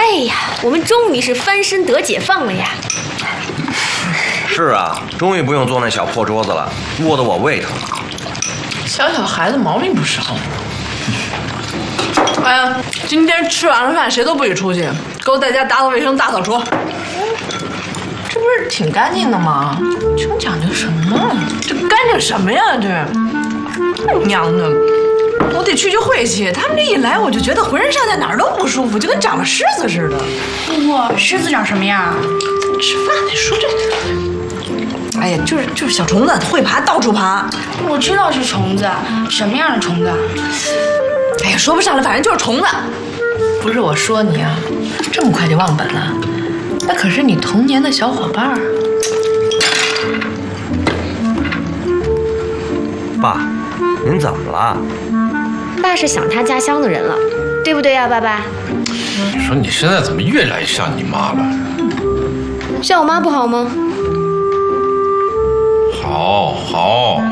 哎呀，我们终于是翻身得解放了呀！ 是啊，终于不用坐那小破桌子了，窝得我胃疼。 小孩子毛病不少。哎呀，今天吃完了饭谁都不许出去，给我在家打扫卫生、大扫除。这不是挺干净的吗？这讲究什么？这干净什么呀？这娘的！我得去晦气，他们这一来，我就觉得浑身上下哪儿都不舒服，就跟长了虱子似的。 哇，虱子长什么样？ 吃饭得说这。哎呀，就是小虫子，会爬，到处爬。 我知道是虫子，什么样的虫子？ 哎呀，说不上来，反正就是虫子。不是我说你啊，这么快就忘本了？那可是你童年的小伙伴。 爸，您怎么了？ 爸是想他家乡的人了，对不对呀，爸爸？ 你说你现在怎么越来越像你妈了？ 像我妈不好吗？